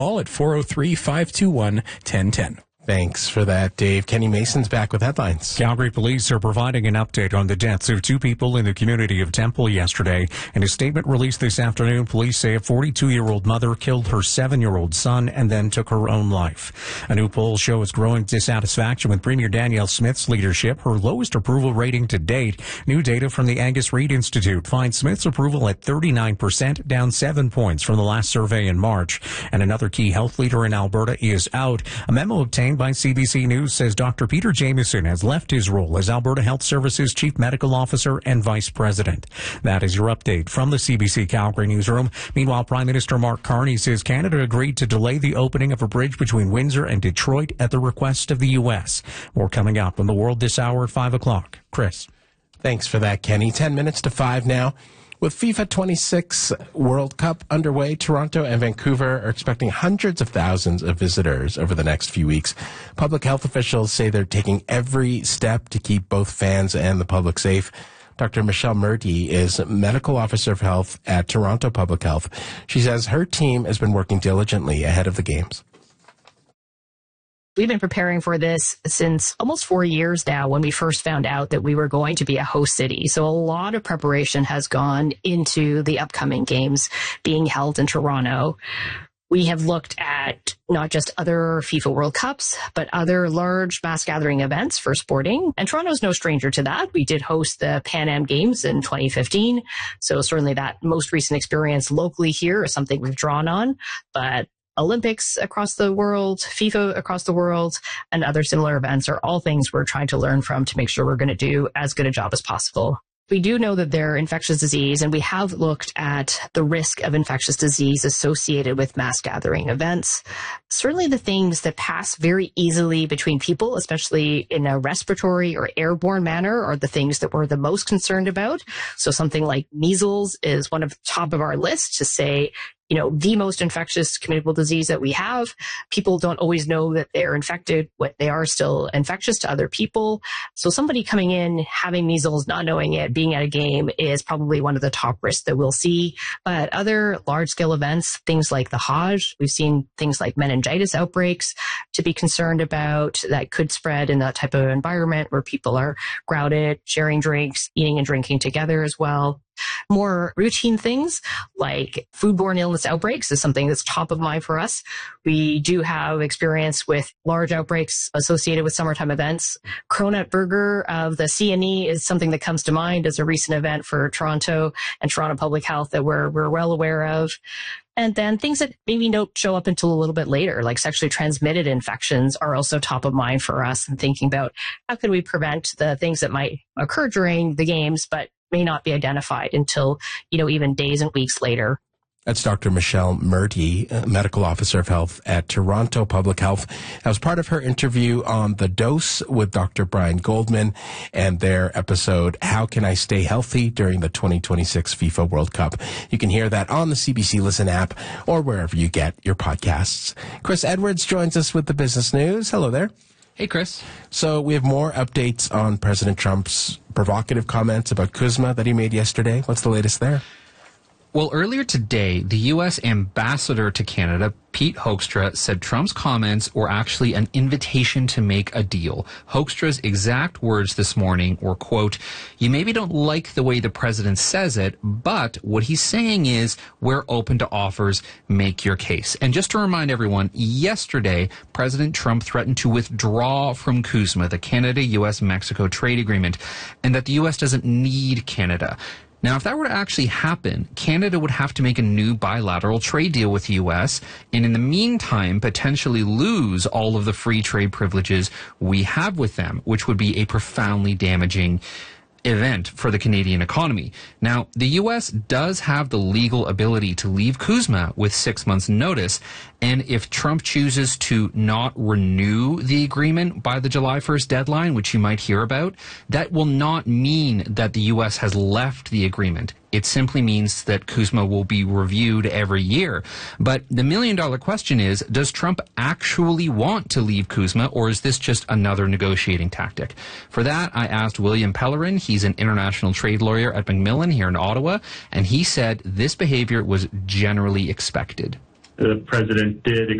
All at 403-521-1010. Thanks for that, Dave. Kenny Mason's back with headlines. Calgary police are providing an update on the deaths of two people in the community of Temple yesterday. In a statement released this afternoon, police say a 42-year-old mother killed her 7-year-old son and then took her own life. A new poll shows growing dissatisfaction with Premier Danielle Smith's leadership, her lowest approval rating to date. New data from the Angus Reid Institute finds Smith's approval at 39%, down 7 points from the last survey in March. And another key health leader in Alberta is out. A memo obtained by CBC News says Dr. Peter Jamieson has left his role as Alberta Health Services Chief Medical Officer and Vice President. That is your update from the CBC Calgary newsroom. Meanwhile, Prime Minister Mark Carney says Canada agreed to delay the opening of a bridge between Windsor and Detroit at the request of the U.S. More coming up on The World this hour at 5 o'clock. Chris. Thanks for that, Kenny. 10 minutes to 5 now. With FIFA 26 World Cup underway, Toronto and Vancouver are expecting hundreds of thousands of visitors over the next few weeks. Public health officials say they're taking every step to keep both fans and the public safe. Dr. Michelle Murty is Medical Officer of Health at Toronto Public Health. She says her team has been working diligently ahead of the games. We've been preparing for this since almost 4 years now when we first found out that we were going to be a host city. So a lot of preparation has gone into the upcoming games being held in Toronto. We have looked at not just other FIFA World Cups, but other large mass gathering events for sporting. And Toronto's no stranger to that. We did host the Pan Am Games in 2015. So certainly that most recent experience locally here is something we've drawn on. But Olympics across the world, FIFA across the world, and other similar events are all things we're trying to learn from to make sure we're going to do as good a job as possible. We do know that they're infectious disease, and we have looked at the risk of infectious disease associated with mass gathering events. Certainly the things that pass very easily between people, especially in a respiratory or airborne manner, are the things that we're the most concerned about. So something like measles is one of the top of our list to say, you know, the most infectious communicable disease that we have. People don't always know that they're infected, but they are still infectious to other people. So somebody coming in, having measles, not knowing it, being at a game is probably one of the top risks that we'll see. But other large-scale events, things like the Hajj, we've seen things like meningitis outbreaks to be concerned about that could spread in that type of environment where people are crowded, sharing drinks, eating and drinking together as well. More routine things like foodborne illness outbreaks is something that's top of mind for us. We do have experience with large outbreaks associated with summertime events. Cronut Burger of the CNE is something that comes to mind as a recent event for Toronto and Toronto Public Health that we're well aware of. And then things that maybe don't show up until a little bit later, like sexually transmitted infections, are also top of mind for us, and thinking about how can we prevent the things that might occur during the games, but may not be identified until, you know, even days and weeks later. That's Dr. Michelle Murty, Medical Officer of Health at Toronto Public Health. That was part of her interview on The Dose with Dr. Brian Goldman and their episode, How Can I Stay Healthy During the 2026 FIFA World Cup. You can hear that on the CBC Listen app or wherever you get your podcasts. Chris Edwards joins us with the business news. Hello there. Hey, Chris. So we have more updates on President Trump's provocative comments about Kuzma that he made yesterday. What's the latest there? Well, earlier today, the U.S. ambassador to Canada, Pete Hoekstra, said Trump's comments were actually an invitation to make a deal. Hoekstra's exact words this morning were, quote, "You maybe don't like the way the president says it, but what he's saying is we're open to offers, make your case." And just to remind everyone, yesterday, President Trump threatened to withdraw from CUSMA, the Canada-U.S.-Mexico trade agreement, and that the U.S. doesn't need Canada. Now, if that were to actually happen, Canada would have to make a new bilateral trade deal with the U.S. and in the meantime potentially lose all of the free trade privileges we have with them, which would be a profoundly damaging event for the Canadian economy. Now, the U.S. does have the legal ability to leave CUSMA with 6 months' notice, and if Trump chooses to not renew the agreement by the July 1st deadline, which you might hear about, that will not mean that the U.S. has left the agreement. It simply means that CUSMA will be reviewed every year. But the million-dollar question is, does Trump actually want to leave CUSMA, or is this just another negotiating tactic? For that, I asked William Pellerin. He's an international trade lawyer at Macmillan here in Ottawa, and he said this behavior was generally expected. the president did